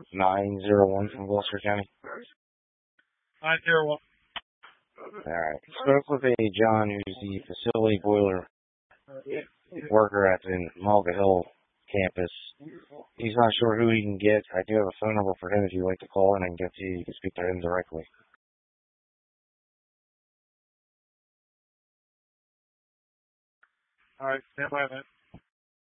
901 from Gloucester County. 901. Alright. Spoke with a John who's the facility boiler worker at the Malga Hill campus. He's not sure who he can get. I do have a phone number for him if you'd like to call in and get to you can speak to him directly. Alright, stand by a minute.